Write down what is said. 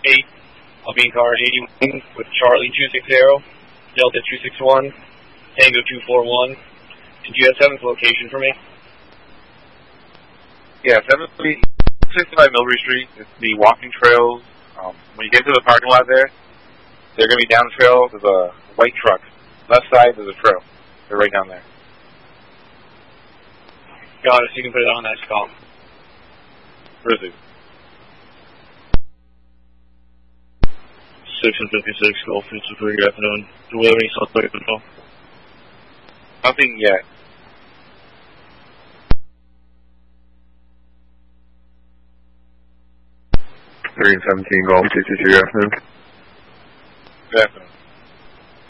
8, Bean Car 81 with Charlie 260, Delta 261, Tango 241. Did you have 7th location for me? Yeah, 765 Millbury Street. It's the walking trails. When you get to the parking lot there, they're going to be down the trail. There's a white truck. Left side, there's a trail. They're right down there. Got it, so you can put it on that call. Grizzly. 6 and 56, Gulf 53, good afternoon. Do we have any suspects at all? Nothing yet. Three and 17 Golf 222, good afternoon. Good afternoon.